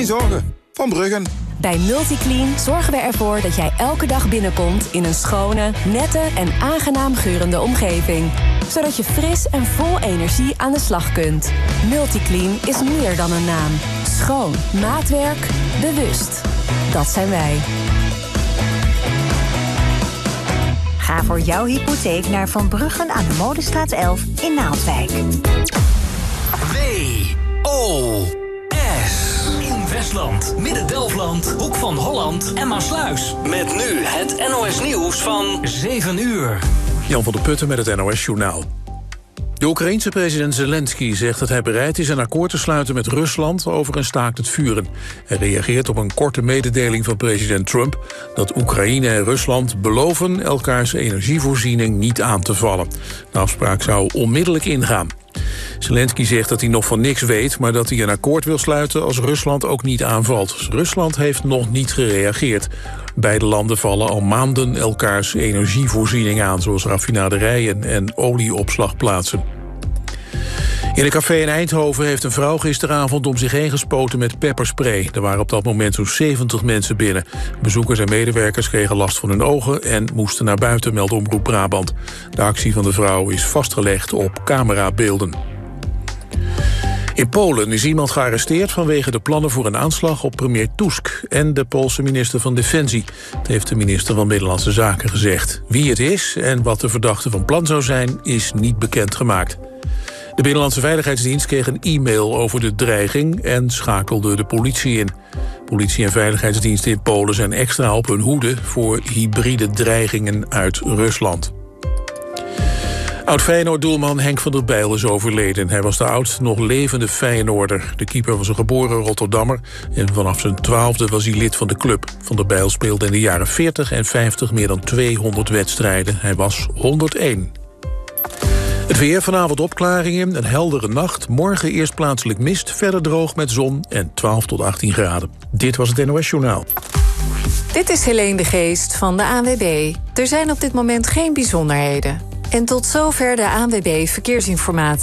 zorgen. Van Bruggen. Bij Multiclean zorgen we ervoor dat jij elke dag binnenkomt in een schone, nette en aangenaam geurende omgeving. Zodat je fris en vol energie aan de slag kunt. Multiclean is meer dan een naam. Schoon, maatwerk, bewust. Dat zijn wij. Ga voor jouw hypotheek naar Van Bruggen aan de Molenstraat 11 in Naaldwijk. WOS. In Westland, Midden-Delfland, Hoek van Holland en Maasluis. Met nu het NOS Nieuws van 7 uur. Jan van der Putten met het NOS-journaal. De Oekraïense president Zelensky zegt dat hij bereid is een akkoord te sluiten met Rusland over een staakt het vuren. Hij reageert op een korte mededeling van president Trump dat Oekraïne en Rusland beloven elkaars energievoorziening niet aan te vallen. De afspraak zou onmiddellijk ingaan. Zelensky zegt dat hij nog van niks weet, maar dat hij een akkoord wil sluiten als Rusland ook niet aanvalt. Rusland heeft nog niet gereageerd. Beide landen vallen al maanden elkaars energievoorziening aan, zoals raffinaderijen en olieopslagplaatsen. In een café in Eindhoven heeft een vrouw gisteravond om zich heen gespoten met pepperspray. Er waren op dat moment zo'n 70 mensen binnen. Bezoekers en medewerkers kregen last van hun ogen en moesten naar buiten, meldt Omroep Brabant. De actie van de vrouw is vastgelegd op camerabeelden. In Polen is iemand gearresteerd vanwege de plannen voor een aanslag op premier Tusk en de Poolse minister van Defensie. Dat heeft de minister van Binnenlandse Zaken gezegd. Wie het is en wat de verdachte van plan zou zijn, is niet bekendgemaakt. De Binnenlandse Veiligheidsdienst kreeg een e-mail over de dreiging en schakelde de politie in. Politie en veiligheidsdiensten in Polen zijn extra op hun hoede voor hybride dreigingen uit Rusland. Oud-Feyenoord-doelman Henk van der Bijl is overleden. Hij was de oudst nog levende Feyenoorder. De keeper was een geboren Rotterdammer en vanaf zijn 12e was hij lid van de club. Van der Bijl speelde in de jaren 40 en 50 meer dan 200 wedstrijden. Hij was 101. Het weer, vanavond opklaringen, een heldere nacht. Morgen eerst plaatselijk mist, verder droog met zon en 12 tot 18 graden. Dit was het NOS Journaal. Dit is Helene de Geest van de ANWB. Er zijn op dit moment geen bijzonderheden. En tot zover de ANWB Verkeersinformatie.